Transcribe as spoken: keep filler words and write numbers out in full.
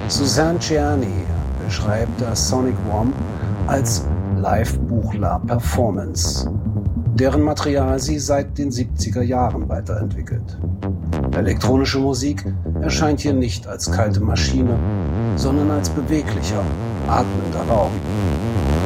Suzanne Ciani beschreibt das Sonic Womb als Live-Buchla-Performance, deren Material sie seit den siebziger Jahren weiterentwickelt. Elektronische Musik erscheint hier nicht als kalte Maschine, sondern als beweglicher, atmender Raum.